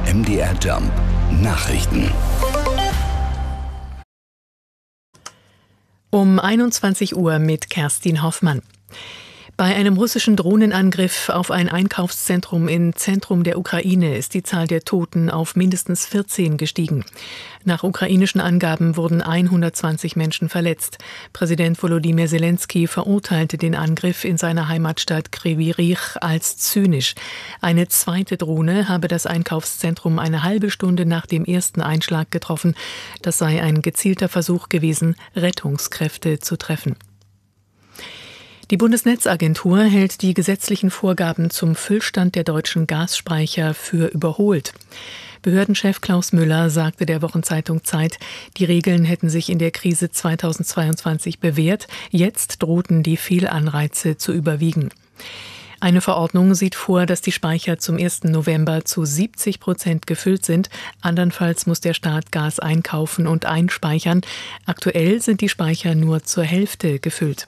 MDR Jump Nachrichten. Um 21 Uhr mit Kerstin Hoffmann. Bei einem russischen Drohnenangriff auf ein Einkaufszentrum im Zentrum der Ukraine ist die Zahl der Toten auf mindestens 14 gestiegen. Nach ukrainischen Angaben wurden 120 Menschen verletzt. Präsident Volodymyr Zelensky verurteilte den Angriff in seiner Heimatstadt Kryvyi Rih als zynisch. Eine zweite Drohne habe das Einkaufszentrum eine halbe Stunde nach dem ersten Einschlag getroffen. Das sei ein gezielter Versuch gewesen, Rettungskräfte zu treffen. Die Bundesnetzagentur hält die gesetzlichen Vorgaben zum Füllstand der deutschen Gasspeicher für überholt. Behördenchef Klaus Müller sagte der Wochenzeitung Zeit, die Regeln hätten sich in der Krise 2022 bewährt, jetzt drohten die Fehlanreize zu überwiegen. Eine Verordnung sieht vor, dass die Speicher zum 1. November zu 70% gefüllt sind. Andernfalls muss der Staat Gas einkaufen und einspeichern. Aktuell sind die Speicher nur zur Hälfte gefüllt.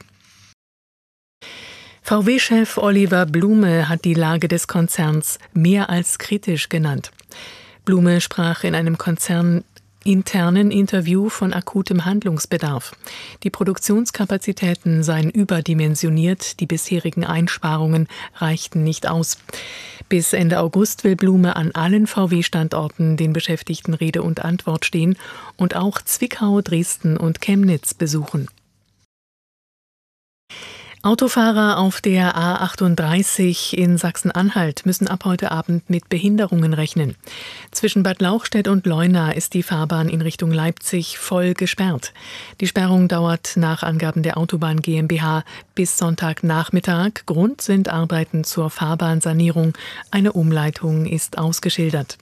VW-Chef Oliver Blume hat die Lage des Konzerns mehr als kritisch genannt. Blume sprach in einem konzerninternen Interview von akutem Handlungsbedarf. Die Produktionskapazitäten seien überdimensioniert, die bisherigen Einsparungen reichten nicht aus. Bis Ende August will Blume an allen VW-Standorten den Beschäftigten Rede und Antwort stehen und auch Zwickau, Dresden und Chemnitz besuchen. Autofahrer auf der A38 in Sachsen-Anhalt müssen ab heute Abend mit Behinderungen rechnen. Zwischen Bad Lauchstädt und Leuna ist die Fahrbahn in Richtung Leipzig voll gesperrt. Die Sperrung dauert nach Angaben der Autobahn GmbH bis Sonntagnachmittag. Grund sind Arbeiten zur Fahrbahnsanierung. Eine Umleitung ist ausgeschildert.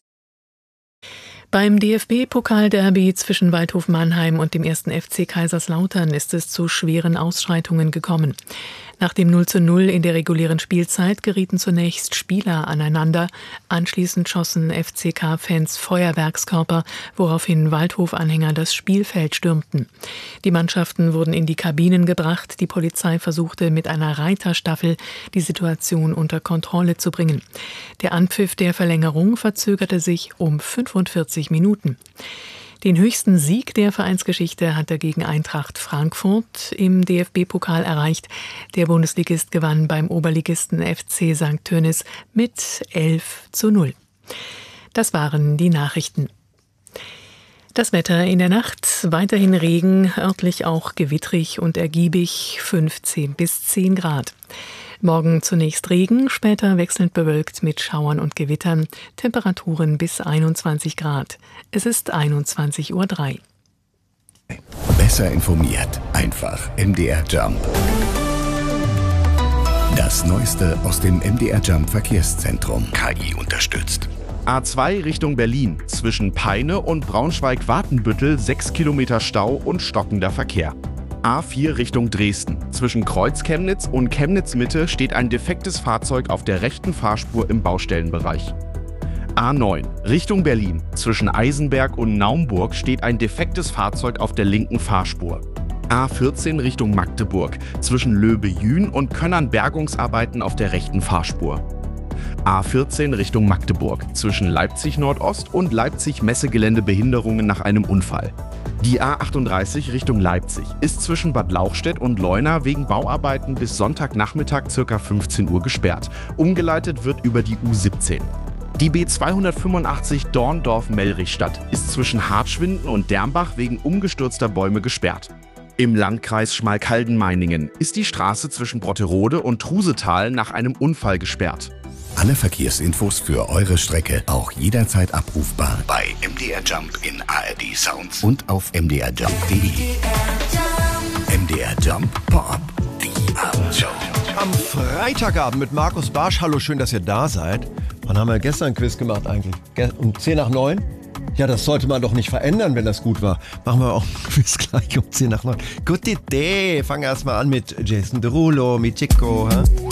Beim DFB-Pokalderby zwischen Waldhof Mannheim und dem 1. FC Kaiserslautern ist es zu schweren Ausschreitungen gekommen. Nach dem 0:0 in der regulären Spielzeit gerieten zunächst Spieler aneinander. Anschließend schossen FCK-Fans Feuerwerkskörper, woraufhin Waldhof-Anhänger das Spielfeld stürmten. Die Mannschaften wurden in die Kabinen gebracht. Die Polizei versuchte mit einer Reiterstaffel die Situation unter Kontrolle zu bringen. Der Anpfiff der Verlängerung verzögerte sich um 45 Minuten. Den höchsten Sieg der Vereinsgeschichte hat dagegen Eintracht Frankfurt im DFB-Pokal erreicht. Der Bundesligist gewann beim Oberligisten FC St. Tönnis mit 11:0. Das waren die Nachrichten. Das Wetter in der Nacht, weiterhin Regen, örtlich auch gewittrig und ergiebig, 15 bis 10 Grad. Morgen zunächst Regen, später wechselnd bewölkt mit Schauern und Gewittern, Temperaturen bis 21 Grad. Es ist 21:03 Uhr. Besser informiert, einfach MDR Jump. Das Neueste aus dem MDR Jump Verkehrszentrum, KI unterstützt. A2 Richtung Berlin, zwischen Peine und Braunschweig-Watenbüttel 6 Kilometer Stau und stockender Verkehr. A4 Richtung Dresden. Zwischen Kreuz-Chemnitz und Chemnitz-Mitte steht ein defektes Fahrzeug auf der rechten Fahrspur im Baustellenbereich. A9 Richtung Berlin. Zwischen Eisenberg und Naumburg steht ein defektes Fahrzeug auf der linken Fahrspur. A14 Richtung Magdeburg. Zwischen Löbe-Jühn und Könnern Bergungsarbeiten auf der rechten Fahrspur. A14 Richtung Magdeburg. Zwischen Leipzig Nordost und Leipzig Messegelände Behinderungen nach einem Unfall. Die A38 Richtung Leipzig ist zwischen Bad Lauchstädt und Leuna wegen Bauarbeiten bis Sonntagnachmittag ca. 15 Uhr gesperrt. Umgeleitet wird über die U17. Die B285 Dorndorf-Mellrichstadt ist zwischen Hartschwinden und Dermbach wegen umgestürzter Bäume gesperrt. Im Landkreis Schmalkalden-Meiningen ist die Straße zwischen Brotterode und Trusetal nach einem Unfall gesperrt. Alle Verkehrsinfos für eure Strecke auch jederzeit abrufbar bei MDR Jump in ARD Sounds und auf mdrjump.de. MDR Jump Pop, die Abendshow. Am Freitagabend mit Markus Barsch. Hallo, schön, dass ihr da seid. Wann haben wir gestern ein Quiz gemacht eigentlich? Um 10 nach 9? Ja, das sollte man doch nicht verändern, wenn das gut war. Machen wir auch ein Quiz gleich um 10 nach 9. Gute Idee. Fangen wir erstmal an mit Jason Derulo, mit Chico.